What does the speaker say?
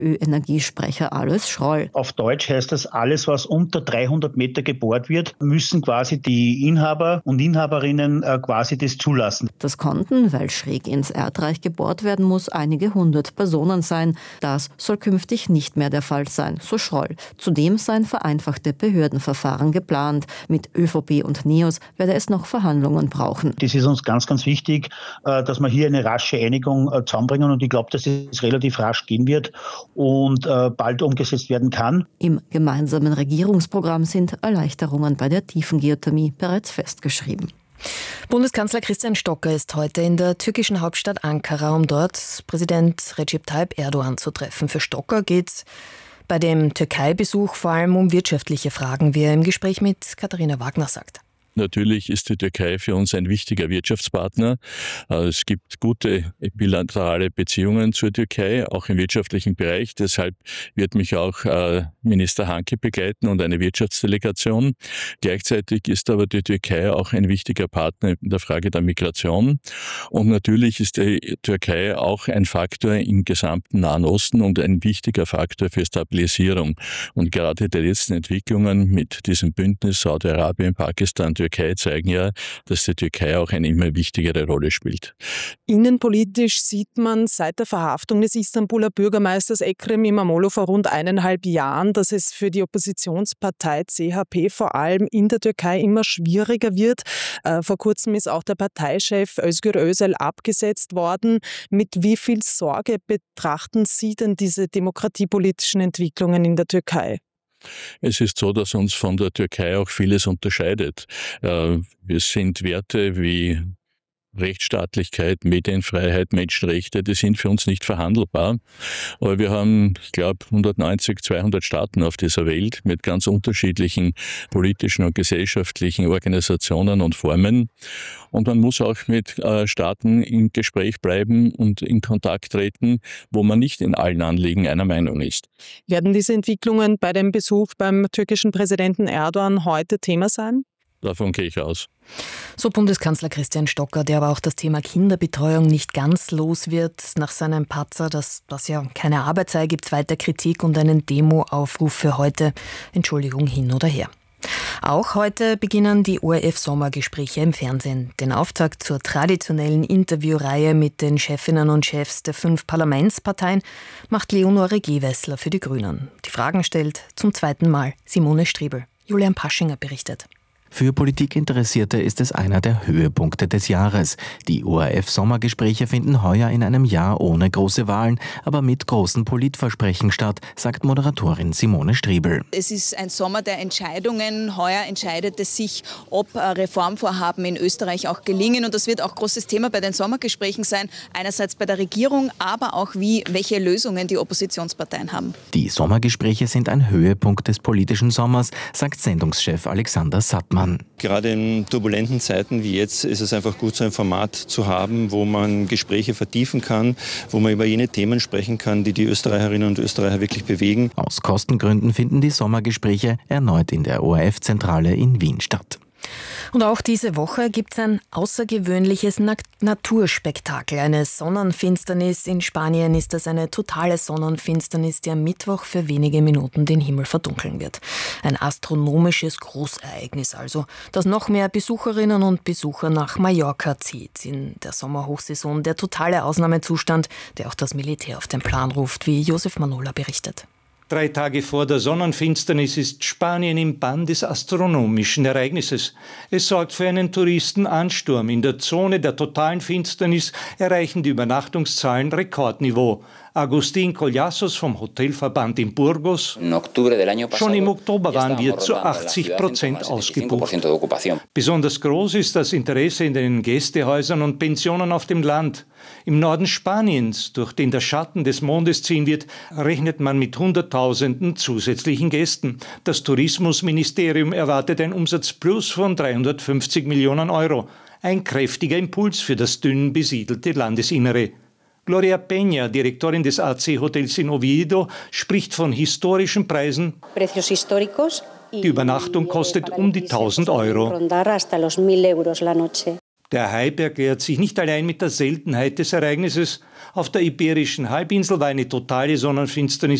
Energiesprecher Alois Schroll. Auf Deutsch heißt das, alles, was unter 300 Meter gebohrt wird, müssen quasi die Inhaber und Inhaberinnen quasi das zulassen. Das konnten, weil schräg ins Erdreich gebohrt werden muss, einige 100 Personen sein. Das soll künftig nicht mehr der Fall sein, so Schroll. Zudem seien vereinfachte Behördenverfahren geplant. Mit ÖVP und NEOS werde es noch Verhandlungen brauchen. Das ist uns ganz, ganz wichtig, dass wir hier eine rasche Einigung zusammenbringen und ich glaube, dass es relativ rasch gehen wird und bald umgesetzt werden kann. Im gemeinsamen Regierungsprogramm sind Erleichterungen bei der Tiefengeothermie bereits festgeschrieben. Bundeskanzler Christian Stocker ist heute in der türkischen Hauptstadt Ankara, um dort Präsident Recep Tayyip Erdogan zu treffen. Für Stocker geht es bei dem Türkei-Besuch vor allem um wirtschaftliche Fragen, wie er im Gespräch mit Katharina Wagner sagt. Natürlich ist die Türkei für uns ein wichtiger Wirtschaftspartner. Es gibt gute bilaterale Beziehungen zur Türkei, auch im wirtschaftlichen Bereich. Deshalb wird mich auch Minister Hanke begleiten und eine Wirtschaftsdelegation. Gleichzeitig ist aber die Türkei auch ein wichtiger Partner in der Frage der Migration. Und natürlich ist die Türkei auch ein Faktor im gesamten Nahen Osten und ein wichtiger Faktor für Stabilisierung. Und gerade die letzten Entwicklungen mit diesem Bündnis Saudi-Arabien, Pakistan, Türkei zeigen ja, dass die Türkei auch eine immer wichtigere Rolle spielt. Innenpolitisch sieht man seit der Verhaftung des Istanbuler Bürgermeisters Ekrem İmamoğlu vor rund 1,5 Jahren, dass es für die Oppositionspartei CHP vor allem in der Türkei immer schwieriger wird. Vor kurzem ist auch der Parteichef Özgür Özel abgesetzt worden. Mit wie viel Sorge betrachten Sie denn diese demokratiepolitischen Entwicklungen in der Türkei? Es ist so, dass uns von der Türkei auch vieles unterscheidet. Wir sind Werte wie Rechtsstaatlichkeit, Medienfreiheit, Menschenrechte, die sind für uns nicht verhandelbar. Aber wir haben, ich glaube, 190, 200 Staaten auf dieser Welt mit ganz unterschiedlichen politischen und gesellschaftlichen Organisationen und Formen. Und man muss auch mit Staaten im Gespräch bleiben und in Kontakt treten, wo man nicht in allen Anliegen einer Meinung ist. Werden diese Entwicklungen bei dem Besuch beim türkischen Präsidenten Erdogan heute Thema sein? Davon gehe ich aus. So Bundeskanzler Christian Stocker, der aber auch das Thema Kinderbetreuung nicht ganz los wird. Nach seinem Patzer, dass das ja keine Arbeit sei, gibt es weiter Kritik und einen Demo-Aufruf für heute. Entschuldigung hin oder her. Auch heute beginnen die ORF-Sommergespräche im Fernsehen. Den Auftakt zur traditionellen Interviewreihe mit den Chefinnen und Chefs der 5 Parlamentsparteien macht Leonore Gewessler für die Grünen. Die Fragen stellt zum 2. Mal Simone Striebel. Julian Paschinger berichtet. Für Politikinteressierte ist es einer der Höhepunkte des Jahres. Die ORF-Sommergespräche finden heuer in einem Jahr ohne große Wahlen, aber mit großen Politversprechen statt, sagt Moderatorin Simone Striebel. Es ist ein Sommer der Entscheidungen. Heuer entscheidet es sich, ob Reformvorhaben in Österreich auch gelingen. Und das wird auch großes Thema bei den Sommergesprächen sein. Einerseits bei der Regierung, aber auch welche Lösungen die Oppositionsparteien haben. Die Sommergespräche sind ein Höhepunkt des politischen Sommers, sagt Sendungschef Alexander Sattmann. Gerade in turbulenten Zeiten wie jetzt ist es einfach gut, so ein Format zu haben, wo man Gespräche vertiefen kann, wo man über jene Themen sprechen kann, die die Österreicherinnen und Österreicher wirklich bewegen. Aus Kostengründen finden die Sommergespräche erneut in der ORF-Zentrale in Wien statt. Und auch diese Woche gibt es ein außergewöhnliches Naturspektakel. Eine Sonnenfinsternis. In Spanien ist das eine totale Sonnenfinsternis, die am Mittwoch für wenige Minuten den Himmel verdunkeln wird. Ein astronomisches Großereignis also, das noch mehr Besucherinnen und Besucher nach Mallorca zieht. In der Sommerhochsaison der totale Ausnahmezustand, der auch das Militär auf den Plan ruft, wie Josef Manola berichtet. 3 Tage vor der Sonnenfinsternis ist Spanien im Bann des astronomischen Ereignisses. Es sorgt für einen Touristenansturm. In der Zone der totalen Finsternis erreichen die Übernachtungszahlen Rekordniveau. Agustin Collazos vom Hotelverband in Burgos. Schon im Oktober waren wir zu 80% ausgebucht. Besonders groß ist das Interesse in den Gästehäusern und Pensionen auf dem Land. Im Norden Spaniens, durch den der Schatten des Mondes ziehen wird, rechnet man mit Hunderttausenden zusätzlichen Gästen. Das Tourismusministerium erwartet ein Umsatzplus von 350 Millionen Euro. Ein kräftiger Impuls für das dünn besiedelte Landesinnere. Gloria Peña, Direktorin des AC Hotels in Oviedo, spricht von historischen Preisen. Die Übernachtung kostet um die 1.000 Euro. Der Hype erklärt sich nicht allein mit der Seltenheit des Ereignisses. Auf der Iberischen Halbinsel war eine totale Sonnenfinsternis